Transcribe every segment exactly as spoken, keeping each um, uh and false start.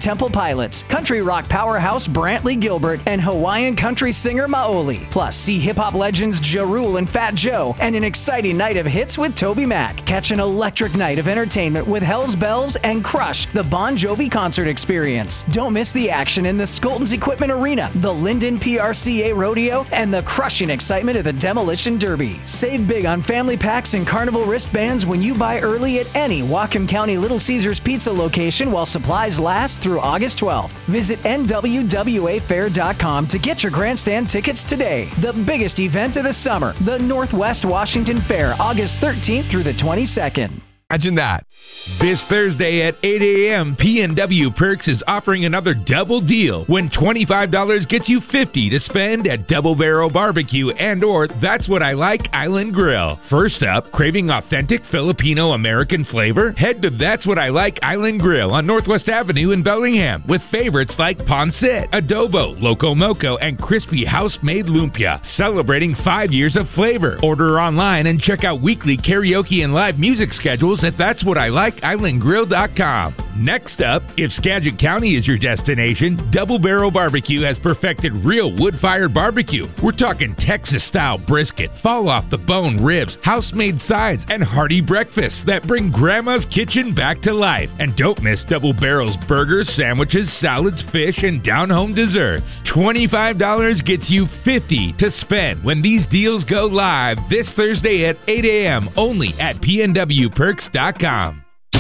Temple Pilots, country rock powerhouse Brantley Gilbert, and Hawaiian country singer Maoli. Plus, see hip-hop legends Ja Rule and Fat Joe, and an exciting night of hits with Toby Mac. Catch an electric night of entertainment with Hell's Bells and Crush, the Bon Jovi concert experience. Don't miss the action in the Skolton's Equipment Arena, the Linden P R C A Rodeo, and the crushing excitement of the Demolition Derby. Save big on family packs and carnival wristbands when you buy early at any Whatcom County Little Caesars Pizza location while supplies last through August twelfth. Visit N W W A fair dot com to get your grandstand tickets today. The biggest event of the summer, the Northwest Washington Fair, August thirteenth through the twenty-second. Imagine that. This Thursday at eight a.m., P N W Perks is offering another double deal when twenty-five dollars gets you fifty dollars to spend at Double Barrel Barbecue and or That's What I Like Island Grill. First up, craving authentic Filipino-American flavor? Head to That's What I Like Island Grill on Northwest Avenue in Bellingham with favorites like pancit, adobo, loco moco, and crispy house-made lumpia, celebrating five years of flavor. Order online and check out weekly karaoke and live music schedules at That's What I Like Island Grill dot com. Next up, if Skagit County is your destination, Double Barrel Barbecue has perfected real wood-fired barbecue. We're talking Texas-style brisket, fall-off-the-bone ribs, house-made sides, and hearty breakfasts that bring Grandma's kitchen back to life. And don't miss Double Barrel's burgers, sandwiches, salads, fish, and down-home desserts. twenty-five dollars gets you fifty dollars to spend when these deals go live this Thursday at eight a.m. only at P N W Perks dot com.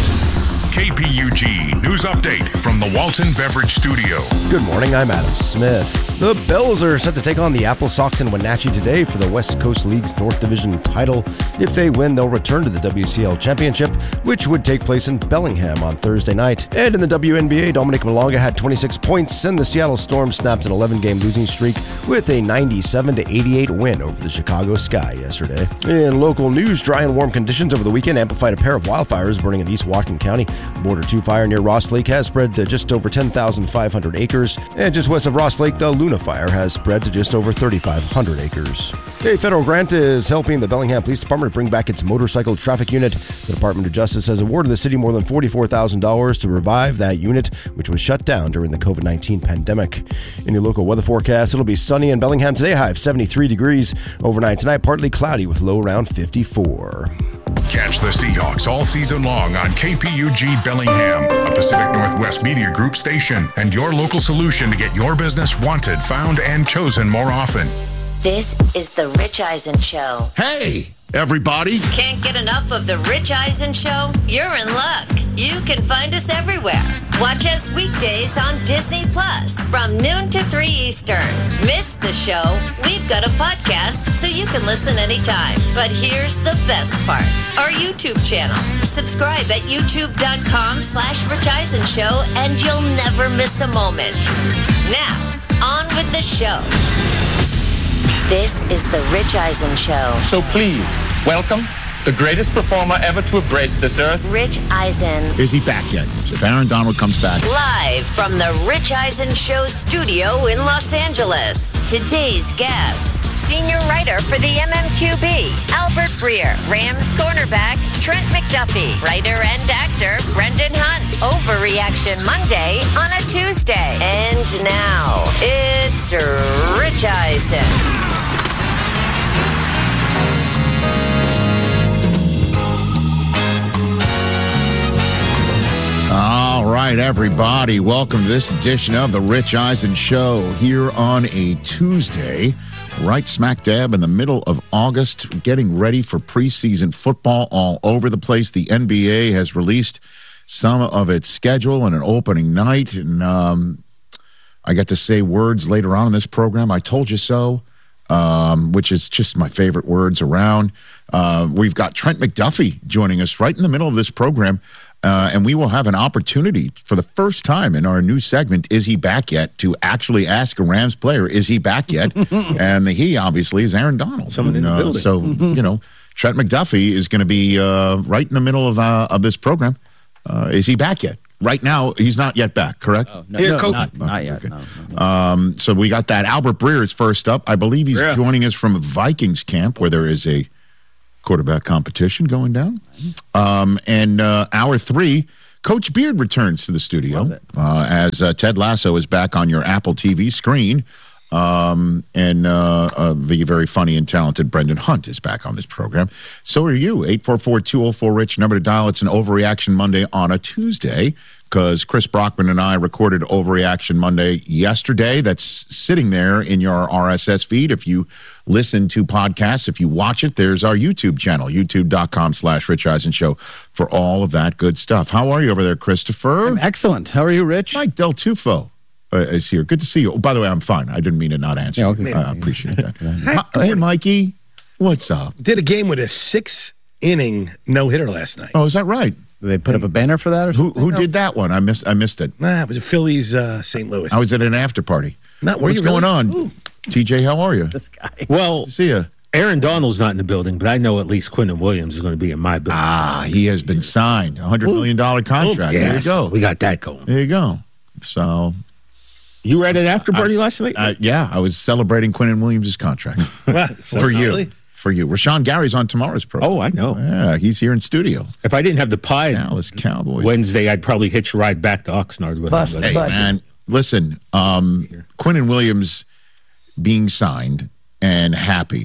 K P U G News Update from the Walton Beverage Studio. Good morning, I'm Adam Smith. The Bells are set to take on the Apple Sox in Wenatchee today for the West Coast League's North Division title. If they win, they'll return to the W C L Championship, which would take place in Bellingham on Thursday night. And in the W N B A, Dominic Malonga had twenty-six points, and the Seattle Storm snapped an eleven-game losing streak with a ninety-seven to eighty-eight win over the Chicago Sky yesterday. In local news, dry and warm conditions over the weekend amplified a pair of wildfires burning in East Whatcom County. Border two fire near Ross Lake has spread to just over ten thousand five hundred acres. And just west of Ross Lake, the Luna fire has spread to just over three thousand five hundred acres. A federal grant is helping the Bellingham Police Department bring back its motorcycle traffic unit. The Department of Justice has awarded the city more than forty-four thousand dollars to revive that unit, which was shut down during the covid nineteen pandemic. In your local weather forecast, it'll be sunny in Bellingham today, high of seventy-three degrees. Overnight tonight, partly cloudy with low around fifty-four. Catch the Seahawks all season long on K P U G Bellingham, a Pacific Northwest Media Group station, and your local solution to get your business wanted, found, and chosen more often. This is The Rich Eisen Show. Hey, everybody. Can't get enough of The Rich Eisen Show? You're in luck. You can find us everywhere. Watch us weekdays on Disney Plus from noon to three Eastern. Miss the show? We've got a podcast so you can listen anytime. But here's the best part. Our YouTube channel. Subscribe at youtube.com slash Rich Eisen Show and you'll never miss a moment. Now, on with the show. This is The Rich Eisen Show. So please, welcome the greatest performer ever to have graced this earth. Rich Eisen. Is he back yet? If Aaron Donald comes back. Live from the Rich Eisen Show studio in Los Angeles. Today's guests. Senior writer for the M M Q B, Albert Breer. Rams cornerback, Trent McDuffie. Writer and actor, Brendan Hunt. Overreaction Monday on a Tuesday. And now, it's Rich Eisen. All right, everybody. Welcome to this edition of The Rich Eisen Show here on a Tuesday, right smack dab in the middle of August, getting ready for preseason football all over the place. The N B A has released some of its schedule and an opening night, and um, I got to say words later on in this program. I told you so, um, which is just my favorite words around. Uh, we've got Trent McDuffie joining us right in the middle of this program. Uh, and we will have an opportunity for the first time in our new segment, Is He Back Yet?, to actually ask a Rams player, is he back yet? And the he, obviously, is Aaron Donald. Someone in the uh, building. So, you know, Trent McDuffie is going to be uh, right in the middle of uh, of this program. Uh, is he back yet? Right now, he's not yet back, correct? Oh, no, Here, no, coach. Not, not yet, okay. no, no. Um, so we got that. Albert Breer is first up. I believe he's Yeah. joining us from Vikings camp, where there is a quarterback competition going down. Um, and uh, hour three, Coach Beard returns to the studio uh, as uh, Ted Lasso is back on your Apple T V screen. Um, and uh, uh, the very funny and talented Brendan Hunt is back on this program. So are you. eight four four, two oh four, RICH, number to dial. It's an Overreaction Monday on a Tuesday because Chris Brockman and I recorded Overreaction Monday yesterday. That's sitting there in your R S S feed. If you listen to podcasts, if you watch it, there's our YouTube channel, youtube.com slash Rich Eisen Show for all of that good stuff. How are you over there, Christopher? I'm excellent. How are you, Rich? Mike Del Tufo. Uh, is here. Good to see you. Oh, by the way, I'm fine. I didn't mean to not answer. Yeah, okay. I appreciate that. Hi, hey, Mikey. What's up? Did a game with a six-inning no-hitter last night. Oh, is that right? Did they put up a banner for that or Who something? who did that one? I missed I missed it. Nah, it was a Phillies uh, Saint Louis. I was at an after party. Not were What's you going really? on? Ooh. T J, how are you? This guy. Well, Good to see you. Aaron Donald's not in the building, but I know at least Quentin Williams is going to be in my building. Ah, he has been signed. a one hundred million dollars contract. There you Yes, go. we got that going. There you go. So, You were at an after party last night? uh, yeah, I was celebrating Quentin Williams' contract. For you. Really? For you. Rashawn Gary's on tomorrow's program. Oh, I know. Yeah, he's here in studio. If I didn't have the pie Dallas Cowboys. Wednesday, I'd probably hitch a ride back to Oxnard with Bust him. it. Hey, Budget. man, listen, um, Quentin Williams being signed and happy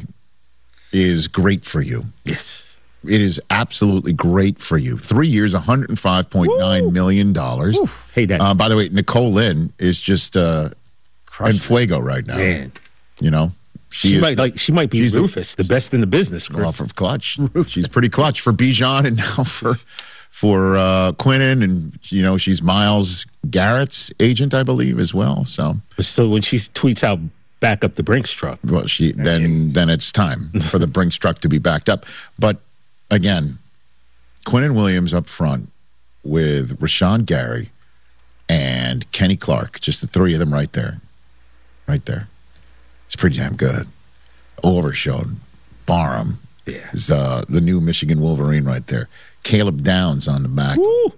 is great for you. Yes. It is absolutely great for you. Three years, one hundred five point nine million dollars. Hey, Dad. Uh, by the way, Nicole Lynn is just uh, en fuego right now. Man. You know? She, is- might like she might be she's the- Rufus, the best in the business. Chris. Well, for clutch. She's pretty clutch for Bijan and now for for uh, Quentin. And, you know, she's Miles Garrett's agent, I believe, as well. So, So when she tweets out back up the Brinks truck, well, she then then it's time for the Brinks truck to be backed up. But, again, Quentin Williams up front with Rashawn Gary and Kenny Clark, just the three of them right there. Right there. It's pretty damn good. Overshown, Barham Yeah. is uh, the new Michigan Wolverine right there. Caleb Downs on the back. Woo.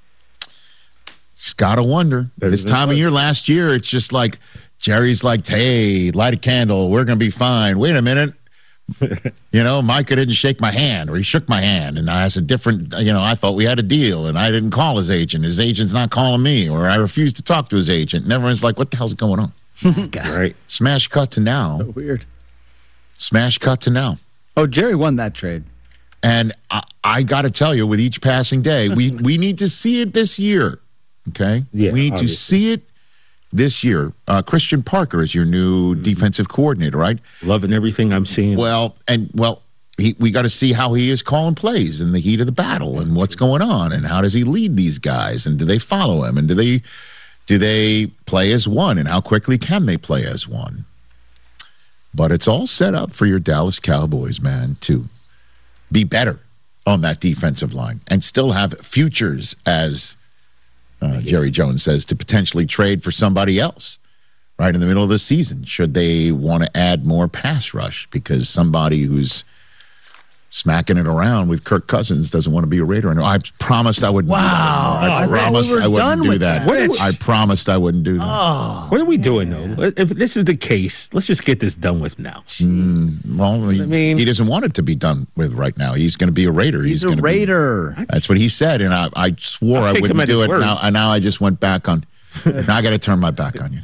Just gotta wonder. Better This than time it of was. year last year, it's just like Jerry's like, hey, light a candle. We're gonna be fine. Wait a minute. You know, Micah didn't shake my hand, or he shook my hand, and I has a different. You know, I thought we had a deal, and I didn't call his agent. His agent's not calling me, or I refused to talk to his agent. And everyone's like, what the hell's going on? right? Smash cut to now. Weird. Smash cut to now. Oh, Jerry won that trade. And I, I got to tell you, with each passing day, we, we need to see it this year. Okay? Yeah, we need obviously. to see it this year. Uh, Christian Parker is your new Mm-hmm. defensive coordinator, right? Loving everything I'm seeing. Well, and well, he, we got to see how he is calling plays in the heat of the battle and what's going on and how does he lead these guys and do they follow him and do they do they play as one and how quickly can they play as one? But it's all set up for your Dallas Cowboys, man, to be better on that defensive line and still have futures, as uh, Jerry Jones says, to potentially trade for somebody else right in the middle of the season, should they want to add more pass rush because somebody who's smacking it around with Kirk Cousins doesn't want to be a Raider. And I promised I wouldn't Wow. do that anymore. I I thought promised we were I wouldn't done do with that. that. I promised I wouldn't do that. what are we doing though? If this is the case, let's just get this done with now. Well, he, I mean- he doesn't want it to be done with right now. He's going to be a Raider. He's, a gonna be- Raider. that's what he said, and I, I swore I'll I take him wouldn't at do his it. word. Now, and now I just went back on. Now I got to turn my back on you.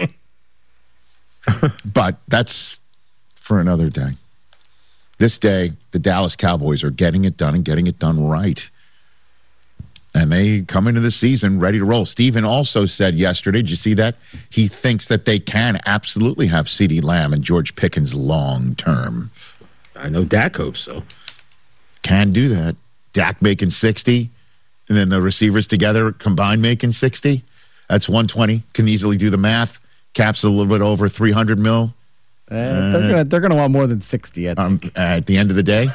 But that's for another day. This day, the Dallas Cowboys are getting it done and getting it done right. And they come into the season ready to roll. Steven also said yesterday, did you see that? He thinks that they can absolutely have CeeDee Lamb and George Pickens long term. I know Dak hopes so. Can do that. Dak making sixty, and then the receivers together combined making sixty. That's one twenty. Can easily do the math. Cap's a little bit over three hundred mil Uh, they're gonna they're gonna want more than sixty. I think. um, at the end of the day.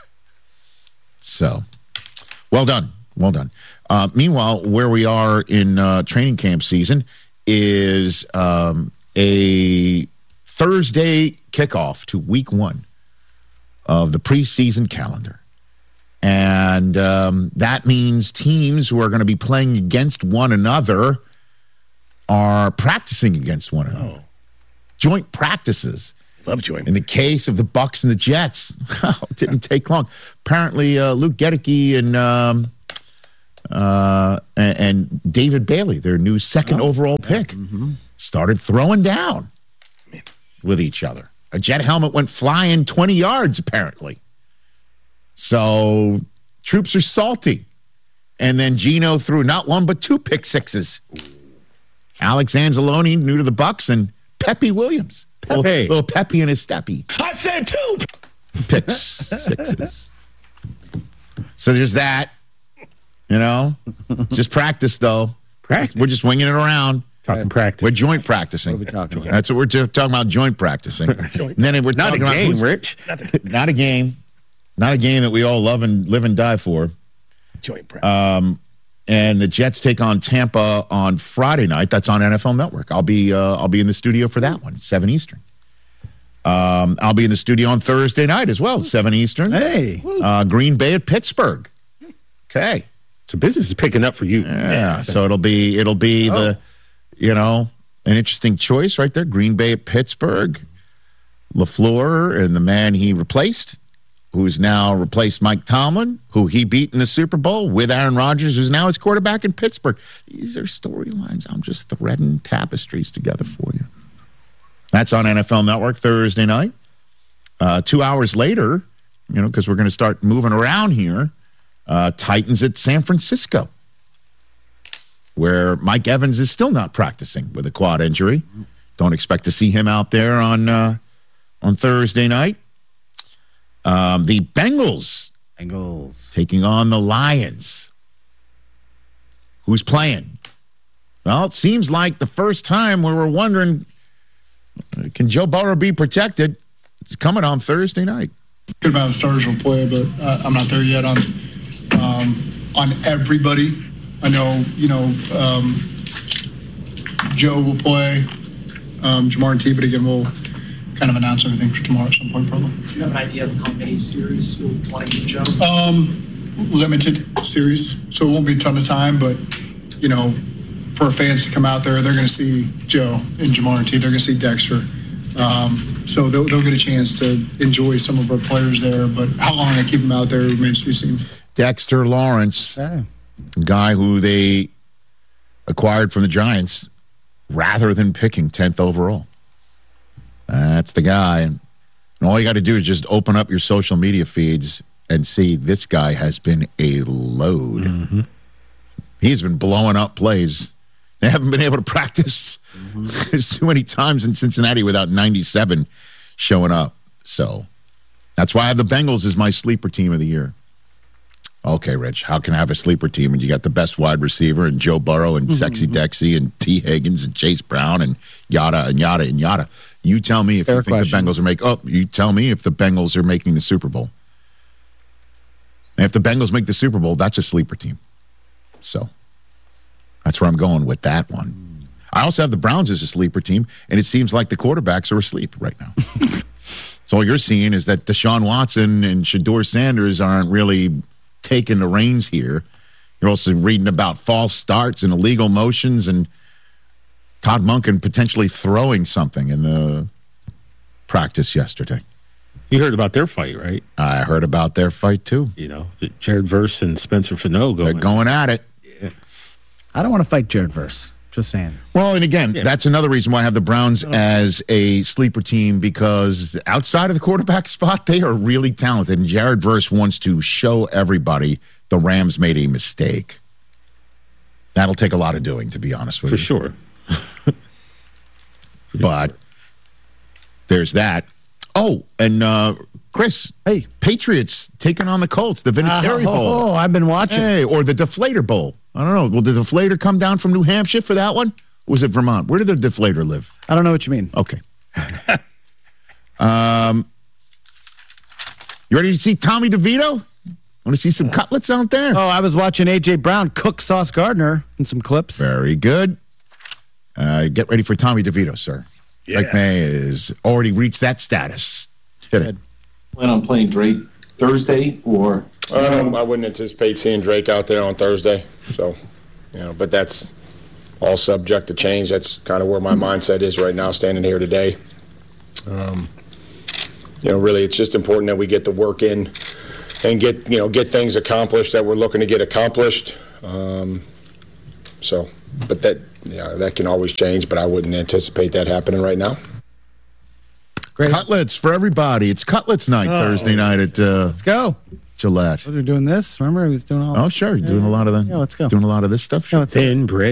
So, well done. Well done. Uh, meanwhile, where we are in uh, training camp season is um, a Thursday kickoff to week one of the preseason calendar. And um, that means teams who are going to be playing against one another are practicing against one another. Joint practices. Love joint. In the case of the Bucks and the Jets, well, it didn't take long. Apparently, uh, Luke Gedeke and um, Uh, and, and David Bailey, their new second oh, overall yeah. pick, mm-hmm. started throwing down with each other. A jet helmet went flying twenty yards, apparently. So troops are salty. And then Geno threw not one but two pick sixes. Alex Anzalone, new to the Bucs, and Pepe Williams. Little, hey. little Pepe in his steppy. I said two pick sixes. So there's that. You know, just practice though. Practice. We're just winging it around. Talking practice. We're joint practicing. What are we talking about? That's what we're talking about. Joint practicing. joint. And then we're not talking a game, about Rich. Not a game. Not a game that we all love and live and die for. Joint practice. Um, and the Jets take on Tampa on Friday night. That's on N F L Network. I'll be uh, I'll be in the studio for that one, seven Eastern. Um, I'll be in the studio on Thursday night as well, seven Eastern. Hey, uh, Green Bay at Pittsburgh. Okay. So business is picking up for you. Yeah. yeah. So it'll be it'll be oh. the, you know, an interesting choice right there. Green Bay at Pittsburgh. LaFleur and the man he replaced, who's now replaced Mike Tomlin, who he beat in the Super Bowl with Aaron Rodgers, who's now his quarterback in Pittsburgh. These are storylines. I'm just threading tapestries together for you. That's on N F L Network Thursday night. Uh, two hours later, you know, because we're going to start moving around here. Uh, Titans at San Francisco, where Mike Evans is still not practicing with a quad injury. Don't expect to see him out there on uh, on Thursday night. Um, the Bengals, Bengals taking on the Lions. Who's playing? Well, it seems like the first time where we're wondering, can Joe Burrow be protected? It's coming on Thursday night. Good amount of starters will play, but uh, I'm not there yet on. Um, on everybody. I know, you know, um, Joe will play, um, Jamar and T, but again, we'll kind of announce everything for tomorrow at some point, probably. Do you have an idea of how many series you'll want to give Joe? Um, limited series, so it won't be a ton of time, but, you know, for fans to come out there, they're going to see Joe and Jamar and T, they're going to see Dexter. Um, so they'll, they'll get a chance to enjoy some of our players there, but how long they keep them out there remains to be seen. Dexter Lawrence, yeah. guy who they acquired from the Giants rather than picking tenth overall. That's the guy. And all you got to do is just open up your social media feeds and see this guy has been a load. Mm-hmm. He's been blowing up plays. They haven't been able to practice mm-hmm. so many times in Cincinnati without ninety-seven showing up. So that's why I have the Bengals as my sleeper team of the year. Okay, Rich, how can I have a sleeper team and you got the best wide receiver and Joe Burrow and Sexy mm-hmm. Dexy and T. Higgins and Chase Brown and yada and yada and yada? You tell me if Fair you think questions. the Bengals are making. Oh, you tell me if the Bengals are making the Super Bowl. And if the Bengals make the Super Bowl, that's a sleeper team. So that's where I'm going with that one. I also have the Browns as a sleeper team, and it seems like the quarterbacks are asleep right now. So all you're seeing is that Deshaun Watson and Shedeur Sanders aren't really taking the reins here. You're also reading about false starts and illegal motions and Todd Monken potentially throwing something in the practice yesterday. You heard about their fight, right? I heard about their fight, too. You know, Jared Verse and Spencer Fano going. They're going at it. Yeah. I don't want to fight Jared Verse. Just saying. Well, and again, yeah. that's another reason why I have the Browns as a sleeper team, because outside of the quarterback spot, they are really talented. And Jared Verse wants to show everybody the Rams made a mistake. That'll take a lot of doing, to be honest with For you. Sure. But there's that. Oh, and uh, Chris, hey, Patriots taking on the Colts, the Vinatieri uh, oh, Bowl. Oh, I've been watching. Hey, or the Deflator Bowl. I don't know. Will the Deflator come down from New Hampshire for that one? Or was it Vermont? Where did the Deflator live? I don't know what you mean. Okay. um, you ready to see Tommy DeVito? Want to see some cutlets out there? Oh, I was watching A J Brown cook Sauce Gardner in some clips. Very good. Uh, get ready for Tommy DeVito, sir. Yeah. Drake May has already reached that status. Hit it. Plan on playing Drake Thursday or? Um, I wouldn't anticipate seeing Drake out there on Thursday. So, you know, but that's all subject to change. That's kind of where my mindset is right now, standing here today. Um, you know, really, it's just important that we get the work in and get, you know, get things accomplished that we're looking to get accomplished. Um, so, but that, yeah, that can always change, but I wouldn't anticipate that happening right now. Great. Cutlets for everybody. It's Cutlets night Oh. Thursday night at uh, Let's go. Gillette. What are we doing this? Remember, he was doing all. Oh, sure. You're doing a lot of that. Yeah, let's go. Doing a lot of this stuff. Yeah, let's Thin bread.